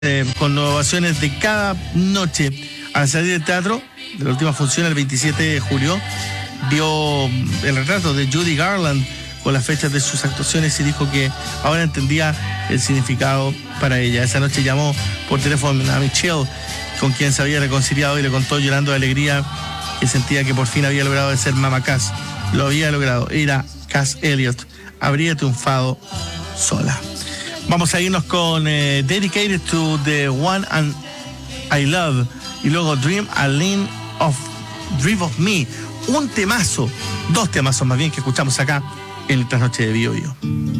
con ovaciones de cada noche. Al salir del teatro, de la última función el 27 de julio, vio el retrato de Judy Garland con las fechas de sus actuaciones y dijo que ahora entendía el significado para ella. Esa noche llamó por teléfono a Michelle, con quien se había reconciliado, y le contó llorando de alegría que sentía que por fin había logrado de ser Mama Cass. Lo había logrado, era Cass Elliot. Habría triunfado sola. Vamos a irnos con Dedicated to the One and I Love, y luego Dream of Me. Un temazo, dos temazos más bien, que escuchamos acá en el Trasnoche de Bio Bio.